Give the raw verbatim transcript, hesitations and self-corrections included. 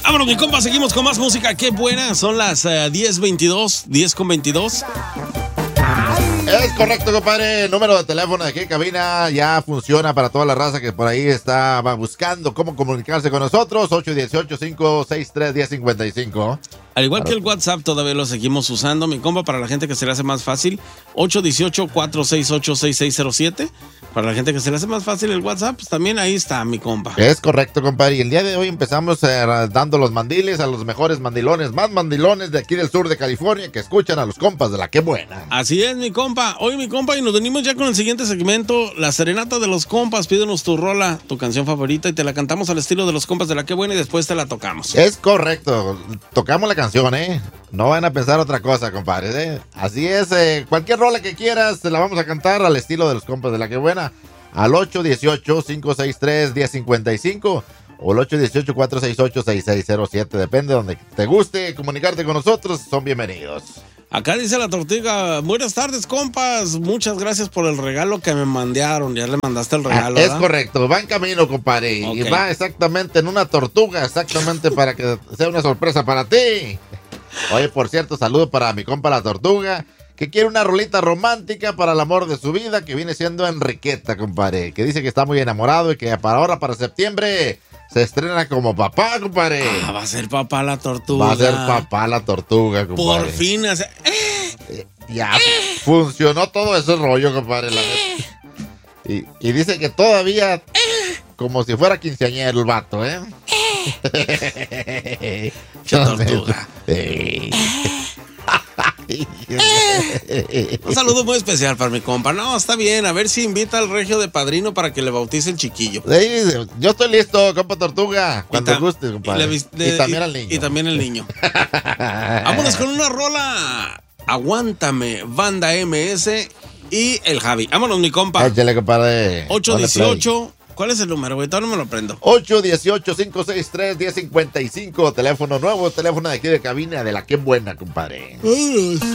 Vámonos, mi compa, seguimos con más música. Qué buena, son las uh, diez veintidós, diez con veintidós. Es correcto, compadre. El número de teléfono de aquí en cabina ya funciona para toda la raza que por ahí está buscando cómo comunicarse con nosotros. ocho uno ocho, cinco seis tres, uno cero cinco cinco. Al igual que el WhatsApp, todavía lo seguimos usando, mi compa, para la gente que se le hace más fácil, ocho uno ocho, cuatro seis ocho, seis seis cero siete. Para la gente que se le hace más fácil el WhatsApp, pues también ahí está, mi compa. Es correcto, compadre. Y el día de hoy empezamos eh, dando los mandiles a los mejores mandilones, más mandilones de aquí del sur de California que escuchan a los compas de la Qué Buena. Así es, mi compa. Hoy, mi compa, y nos venimos ya con el siguiente segmento, la serenata de los compas. Pídenos tu rola, tu canción favorita, y te la cantamos al estilo de los compas de la Qué Buena y después te la tocamos. Es correcto. Tocamos la canción, ¿eh? No van a pensar otra cosa, compadre, ¿eh? Así es, eh, cualquier rola que quieras, te la vamos a cantar al estilo de los compas de la Qué Buena. Al ocho uno ocho, cinco seis tres, uno cero cinco cinco o el ocho uno ocho, cuatro seis ocho, seis seis cero siete. Depende de donde te guste comunicarte con nosotros, son bienvenidos. Acá dice la tortuga, buenas tardes, compas. Muchas gracias por el regalo que me mandaron. Ya le mandaste el regalo, ah, Es ¿verdad? correcto, va en camino, compadre. Okay. Y va exactamente en una tortuga, exactamente para que sea una sorpresa para ti. Oye, por cierto, saludo para mi compa la tortuga, que quiere una rolita romántica para el amor de su vida, que viene siendo Enriqueta, compadre. Que dice que está muy enamorado y que para ahora, para septiembre, se estrena como papá, compadre. Ah, va a ser papá la tortuga. Va a ser papá la tortuga, compadre. Por fin. Hace... Eh, ya eh, funcionó todo ese rollo, compadre. La eh, y, y dice que todavía, eh, como si fuera quinceañero el vato, ¿eh? eh. Qué tortuga. Eh. Un saludo muy especial para mi compa. No, está bien, a ver si invita al regio de padrino para que le bautice el chiquillo. Sí, yo estoy listo, compa tortuga, cuando guste, compadre. Y, le, y también y, al niño. Y también el niño. Vámonos con una rola. Aguántame, Banda M S y el Javi. Vámonos, mi compa. Échale, compadre. ocho dieciocho. ¿Cuál es el número, güey? Todavía no me lo prendo. ocho uno ocho, cinco seis tres, uno cero cinco cinco. Teléfono nuevo, teléfono de aquí de cabina de la Qué Buena, compadre.